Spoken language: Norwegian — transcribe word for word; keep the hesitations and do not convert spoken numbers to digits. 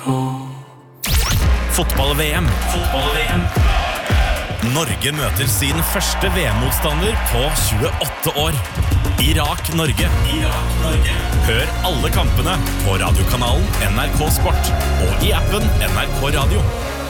Fotball-V M. Fotball-V M. Norge møter sin første V M-motstander på tjueåtte år. Irak-Norge. Irak-Norge. Hør alle kampene på radiokanalen N R K Sport og i appen N R K Radio.